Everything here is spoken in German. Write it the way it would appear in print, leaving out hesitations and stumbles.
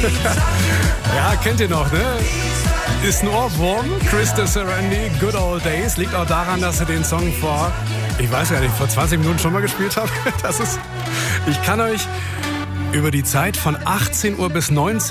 Ja, kennt ihr noch, ne? Ist ein Ohrwurm. Krista Serendi, Good Old Days. Liegt auch daran, dass sie den Song vor 20 Minuten schon mal gespielt habe. Ich kann euch über die Zeit von 18 Uhr bis 19